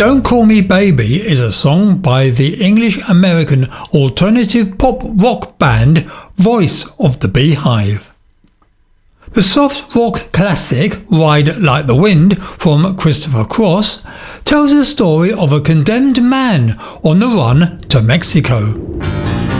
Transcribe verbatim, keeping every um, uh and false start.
Don't Call Me Baby is a song by the English-American alternative pop rock band Voice of the Beehive. The soft rock classic Ride Like the Wind from Christopher Cross tells the story of a condemned man on the run to Mexico.